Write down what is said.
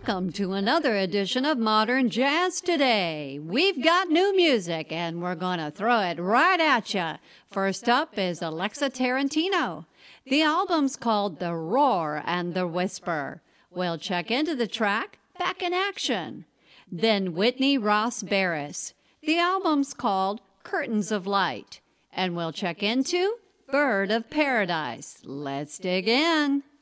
Welcome to another edition of Modern Jazz Today. We've got new music, and we're going to throw it right at you. First up is Alexa Tarantino. The album's called The Roar and the Whisper. We'll check into the track Back in Action. Then Whitney Ross Barris. The album's called Curtains of Light. And we'll check into Bird of Paradise. Let's dig in.